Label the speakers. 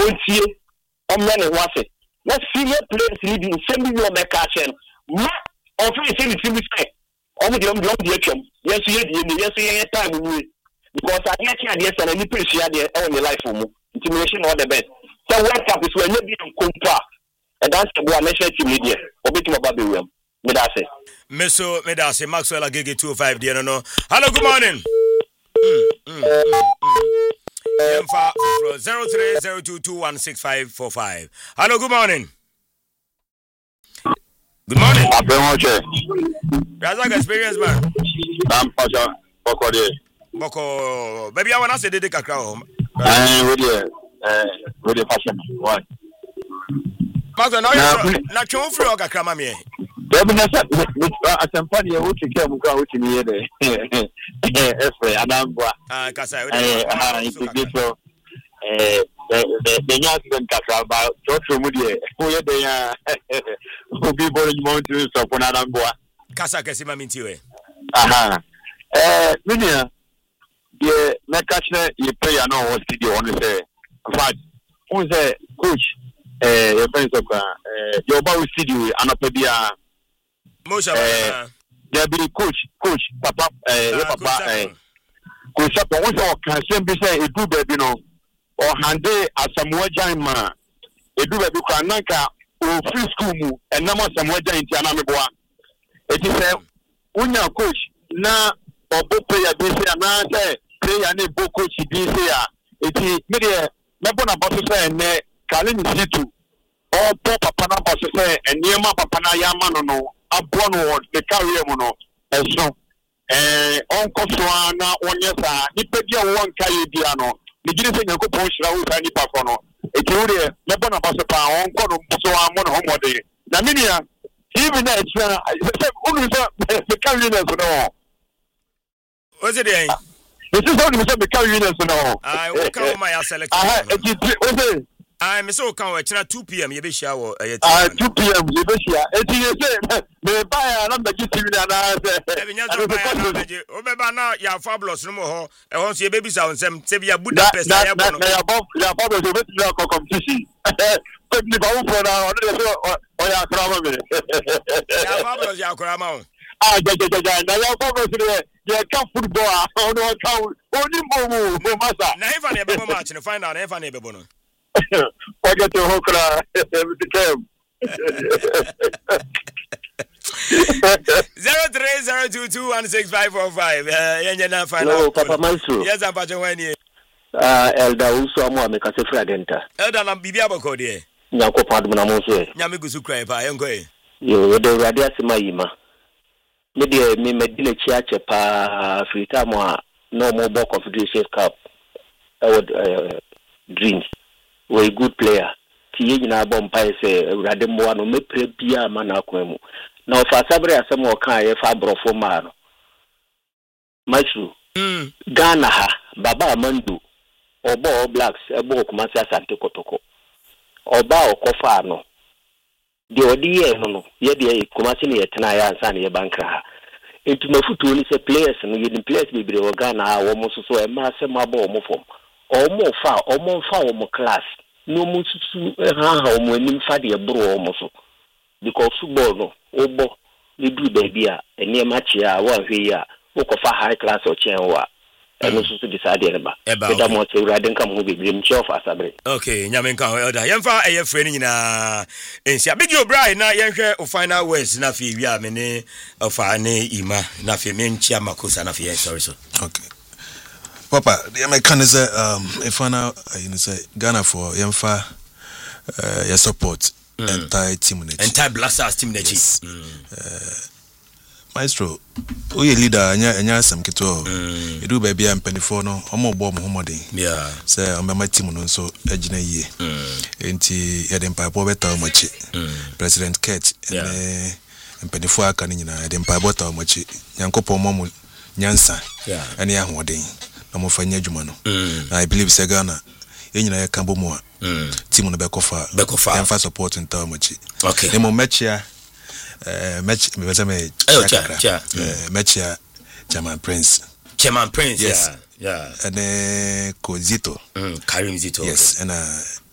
Speaker 1: ontie omne ne ho ase na senior players ni bi nsem bi o meka chen ma ofin se ni team sky omo de atwam yes ye time we because I get here say na ni pressure there on the life mu intimidation all the best so World Cup is when you be compa and that's the one national team media obetuma babewam me da say
Speaker 2: Meso Medase Maxwell Agege 205 there no. Hello, good morning. 0302216545. Hello, good morning. Good morning. Razak experience man.
Speaker 3: I'm Pasha
Speaker 2: Boko. Baby, I wanna say dede kakra o.
Speaker 3: With the fashion. What?
Speaker 2: Maxwell, now you na chon free o kakra ma me.
Speaker 3: Asampani ya wuce ke muka wuce ni yede adambwa
Speaker 2: kasa
Speaker 3: so the nya accident kasa ba to mu de ko yede ya obi bo ni mo tu so ko adambwa
Speaker 2: kasa kesi ma minti we
Speaker 3: minia the mekachne ye player no was studio on say in fact who say coach your friends of your ba studio anopebia
Speaker 2: Mosha
Speaker 3: there be coach papa papa coach papa won say o kan sem bi say edu baby no or hande asamoah jan ma edu baby kwa nanka o free school mu enam asamoah jan ti ana meboa eti say unya coach na obo player bi say na say player na bo coach bi say a eti me de mebo na boss say ne kalin situ o papa na boss say eniema papa na yama no abono the career mono eso onko so na onye sa nipa dia won kai dia no ni gire se Yakobon hira wo sa nipa ko no ekewure mebo na boss pa onko no so amono homode na minia even na extra se unu so the career no
Speaker 2: what's it then
Speaker 3: this is only the career no
Speaker 2: I come my select I me so kan we kira 2 p.m. ye be shia wo
Speaker 3: 2 p.m. ye be shia eti ye say me buy na be TV na say
Speaker 2: e nya so buy na be o be ba na ya fabulous no mo ho e ho so ye be bisa onsem se bia Budapest ya bo no
Speaker 3: ya fabulous be tira ko competition ko ni ba wo na o de so o ya krama me
Speaker 2: ya fabulous ya krama o
Speaker 3: ja na ya fabulous ye ka football o no ka o ni mo masa
Speaker 2: na ifa na be match no final na ifa na be bo no
Speaker 3: Forget your hokra with the term.
Speaker 2: 0302216545. Yenjena final.
Speaker 4: Hello, Papa Maestro.
Speaker 2: Yes, I'm Pacho Wani.
Speaker 4: Elda Uso Amu me kase Fradenta.
Speaker 2: Elda na bibia bako de.
Speaker 4: Nyanko padu na monso.
Speaker 2: Nyame gusu krai pa yenko e.
Speaker 4: Yo de radia sima yima. Me de me medile chiache pa frita mo no more ball Confederation Cup. Dreams. We good player. Tiye nyina bom pa se urade mo no me pre bia ma na akwemu. Na ofa sabre asem o kan ye fa brofo ma no. Machu. Ghana ha baba Amandu. Obo Blacks ebo Kumasi Asante Kotoko. Oba okofa no. De odi ye no ye de Kumasi ne yetena ya ansa ne ye bankra ha. Enti mafutu ni se players no ye players bebre o Ghana ha wo mo so e ma se ma bo mo fom. Omo fa omo class no mo susu ha omo anim fa de bro omo so because football no obo ni du baby a ene ma chi a wa hwe ya wo ko fa high class o chen wa eno susu decide ne ba da mo te urade nka mo bebre mchi of asabre
Speaker 2: okay nyame nka elda yemfa eye frɛ ni nyina ensia big obrai na yenhwɛ o final words na fi wi a me ne ofa ne ima na fi me nchi amakosa na fi sorry so
Speaker 5: okay Papa, the mechanism if I say Ghana for Yemfa your support entire team
Speaker 2: entire Blasters team
Speaker 5: yes. Maestro, we leader anya some kito. You do baby and penny for no omo bomb homody.
Speaker 2: Yeah.
Speaker 5: Say on my team no so ejina ye. Enti ya dem pipe beta much. President Kate and penny for aka ni na dem pipe beta much. Yankopo momu nyansa.
Speaker 2: Yeah.
Speaker 5: Ani ahode. Amofanya adwuma no I believe say Ghana yenyina ye kambo mo team no bekofa emfa support nta machi
Speaker 2: okay
Speaker 5: nemo match ya match me match ya Chairman Prince
Speaker 2: yes
Speaker 5: yeah and Kozito
Speaker 2: Karim Zito
Speaker 5: yes and